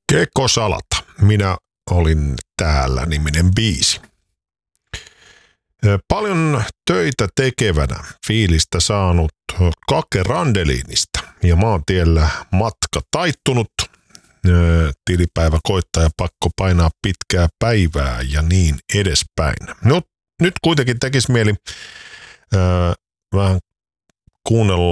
Kekosalata. Minä olin täällä -niminen biisi. Paljon töitä tekevänä fiilistä saanut Kake Randeliinista ja maantiellä matka taittunut. Tilipäivä koittaa ja pakko painaa pitkää päivää ja niin edespäin. No, nyt kuitenkin tekisi mieli vähän kuunnella